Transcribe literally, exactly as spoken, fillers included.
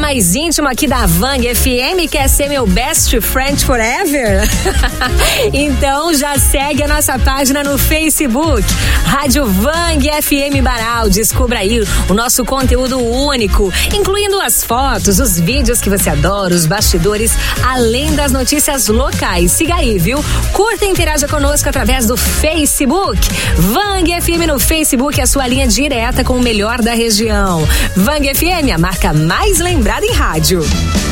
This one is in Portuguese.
mais íntimo aqui da Vang F M, quer ser meu best friend forever? Então já segue a nossa página no Facebook, Rádio Vang F M Baral. Descubra aí o nosso conteúdo único, incluindo as fotos, os vídeos que você adora, os bastidores, além das notícias locais. Siga aí, viu? Curta e interaja conosco através do Facebook. Vang F M no Facebook, a sua linha direta com o melhor da região. Vang F M, a marca mais lembrada em rádio.